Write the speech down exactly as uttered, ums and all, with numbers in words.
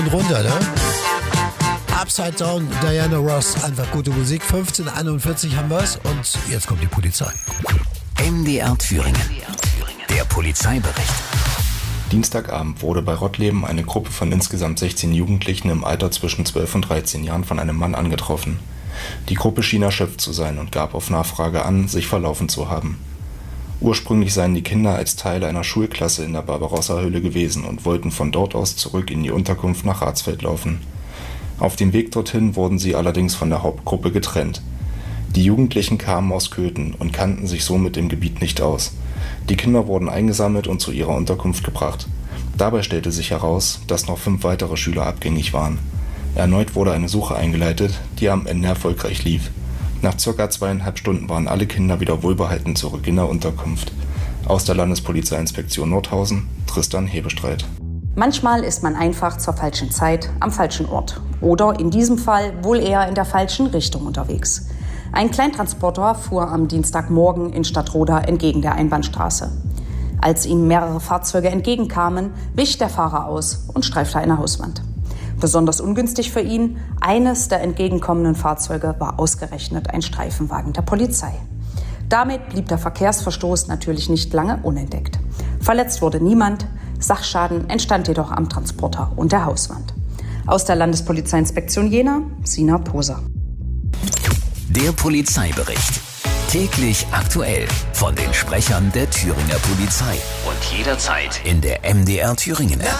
Runter, ne? Upside Down, Diana Ross, einfach gute Musik. fünfzehn Uhr einundvierzig haben wir's und jetzt kommt die Polizei. M D R Thüringen, der Polizeibericht. Dienstagabend wurde bei Rottleben eine Gruppe von insgesamt sechzehn Jugendlichen im Alter zwischen zwölf und dreizehn Jahren von einem Mann angetroffen. Die Gruppe schien erschöpft zu sein und gab auf Nachfrage an, sich verlaufen zu haben. Ursprünglich seien die Kinder als Teil einer Schulklasse in der Barbarossa-Höhle gewesen und wollten von dort aus zurück in die Unterkunft nach Ratsfeld laufen. Auf dem Weg dorthin wurden sie allerdings von der Hauptgruppe getrennt. Die Jugendlichen kamen aus Köthen und kannten sich somit im Gebiet nicht aus. Die Kinder wurden eingesammelt und zu ihrer Unterkunft gebracht. Dabei stellte sich heraus, dass noch fünf weitere Schüler abgängig waren. Erneut wurde eine Suche eingeleitet, die am Ende erfolgreich lief. Nach circa zweieinhalb Stunden waren alle Kinder wieder wohlbehalten zurück in der Unterkunft. Aus der Landespolizeiinspektion Nordhausen, Tristan Hebestreit. Manchmal ist man einfach zur falschen Zeit am falschen Ort. Oder in diesem Fall wohl eher in der falschen Richtung unterwegs. Ein Kleintransporter fuhr am Dienstagmorgen in Stadtroda entgegen der Einbahnstraße. Als ihm mehrere Fahrzeuge entgegenkamen, wich der Fahrer aus und streifte eine Hauswand. Besonders ungünstig für ihn, eines der entgegenkommenden Fahrzeuge war ausgerechnet ein Streifenwagen der Polizei. Damit blieb der Verkehrsverstoß natürlich nicht lange unentdeckt. Verletzt wurde niemand, Sachschaden entstand jedoch am Transporter und der Hauswand. Aus der Landespolizeiinspektion Jena, Sina Poser. Der Polizeibericht. Täglich aktuell von den Sprechern der Thüringer Polizei und jederzeit in der M D R Thüringen App.